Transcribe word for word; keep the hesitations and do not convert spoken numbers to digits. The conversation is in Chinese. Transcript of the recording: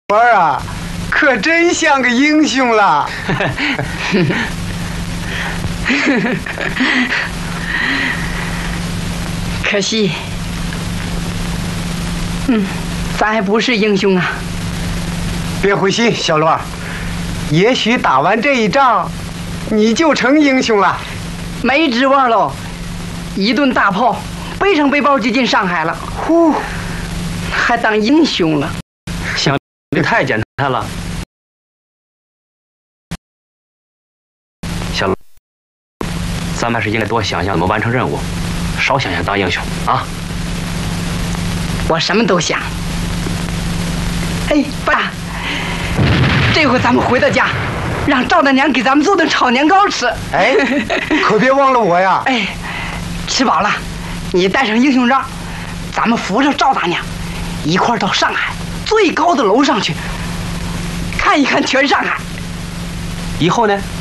儿啊，可真像个英雄了。 可惜，嗯，咱还不是英雄啊。 别灰心，小罗，也许打完这一仗，你就成英雄了。 没指望喽，一顿大炮，背上背包就进上海了，呼，还当英雄了。 想的太简单了，小罗，咱们还是应该多想想怎么完成任务，少想想当英雄啊。 我什么都想。哎，爸，这回咱们回到家，让赵大娘给咱们做顿炒年糕吃。 哎，可别忘了我呀！ 哎，吃饱了，你带上英雄杖，咱们扶着赵大娘，一块儿到上海最高的楼上去，看一看全上海。 以后呢？